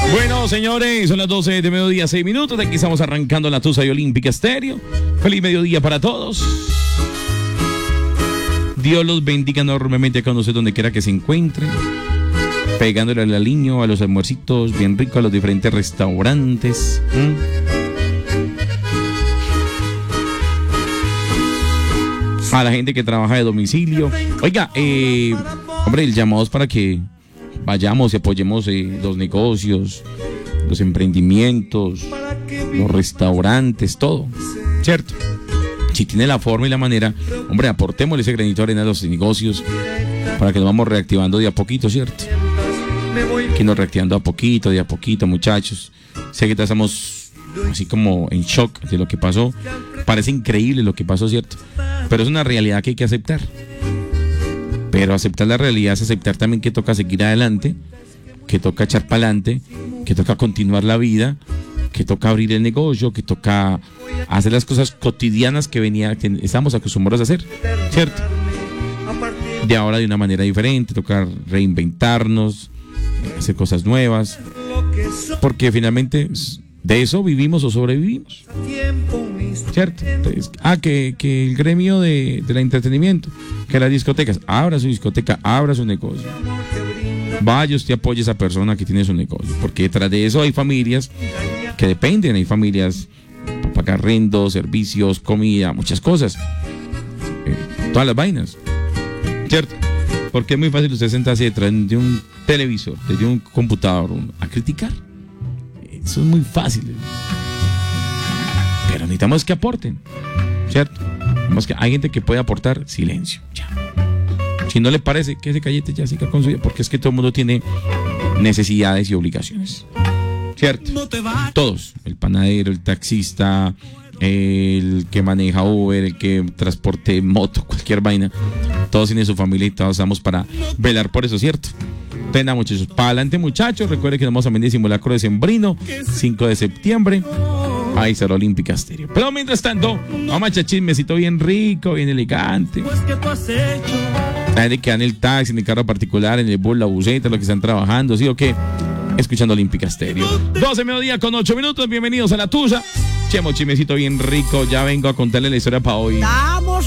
Bueno, señores, son las 12 de mediodía, 6 minutos. Aquí estamos arrancando la Tusa y Olímpica Estéreo. Feliz mediodía para todos. Dios los bendiga enormemente con usted donde quiera que se encuentre. Pegándole al aliño, a los almuercitos bien ricos, a los diferentes restaurantes. A la gente que trabaja de domicilio. Oiga, hombre, el llamado es para que vayamos y apoyemos los negocios, los emprendimientos, los restaurantes, todo, ¿cierto? Si tiene la forma y la manera, hombre, aportémosle ese granito de arena a los negocios para que nos vamos reactivando de a poquito, ¿cierto? Que nos reactivando de a poquito, muchachos. Sé que estamos así como en shock de lo que pasó. Parece increíble lo que pasó, ¿cierto? Pero es una realidad que hay que aceptar. Pero aceptar la realidad es aceptar también que toca seguir adelante, que toca echar para adelante, que toca continuar la vida, que toca abrir el negocio, que toca hacer las cosas cotidianas que estamos acostumbrados a hacer, ¿cierto? De ahora de una manera diferente, toca reinventarnos, hacer cosas nuevas, porque finalmente de eso vivimos o sobrevivimos, ¿cierto? Entonces, que el gremio del entretenimiento, que las discotecas, abra su discoteca, abra su negocio. Vaya usted, apoye a esa persona que tiene su negocio, porque detrás de eso hay familias que dependen, hay familias para pagar rendos, servicios, comida, muchas cosas, todas las vainas, ¿cierto? Porque es muy fácil usted sentarse detrás de un televisor, de un computador, a criticar. Eso es muy fácil. Pero necesitamos que aporten, ¿cierto? Hay gente que puede aportar silencio, ya. Si no le parece, que se callete, ya siga con su vida, porque es que todo el mundo tiene necesidades y obligaciones, ¿cierto? Todos, el panadero, el taxista, el que maneja Uber, el que transporte moto, cualquier vaina, todos tienen su familia y todos estamos para velar por eso, ¿cierto? Tenga, muchachos, para adelante, muchachos. Recuerden que nos vamos a vender simulacro de Sembrino, 5 de septiembre. Ahí será Olímpica Estéreo. Pero mientras tanto, vamos a echar chismecito bien rico, bien elegante. La gente que va en el taxi, en el carro particular, en el bus, la buseta, los que están trabajando, ¿sí o qué? Escuchando Olímpica Estéreo. 12 mediodía con 8 minutos. Bienvenidos a la Tusa. Chemo, chismecito bien rico. Ya vengo a contarle la historia para hoy.